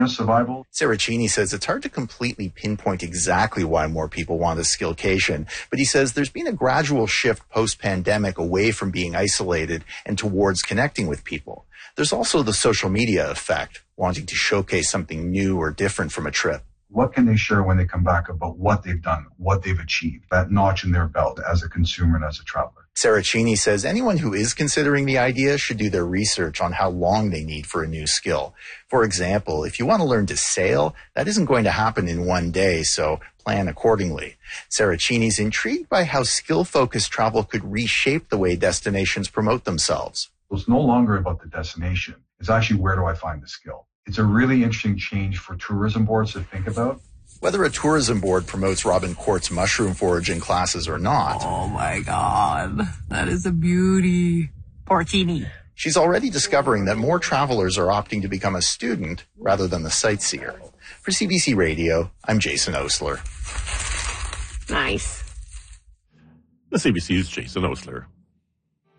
survival. Saracini says it's hard to completely pinpoint exactly why more people want a skillcation, but he says there's been a gradual shift post-pandemic away from being isolated and towards connecting with people. There's also the social media effect, wanting to showcase something new or different from a trip. What can they share when they come back about what they've done, what they've achieved, that notch in their belt as a consumer and as a traveler? Saracini says anyone who is considering the idea should do their research on how long they need for a new skill. For example, if you want to learn to sail, that isn't going to happen in one day, so plan accordingly. Saracini's intrigued by how skill-focused travel could reshape the way destinations promote themselves. It's no longer about the destination. It's actually, where do I find the skill? It's a really interesting change for tourism boards to think about. Whether a tourism board promotes Robin Court's mushroom foraging classes or not. Oh my God, that is a beauty. Porcini. She's already discovering that more travelers are opting to become a student rather than the sightseer. For CBC Radio, I'm Jason Osler. Nice. The CBC's Jason Osler.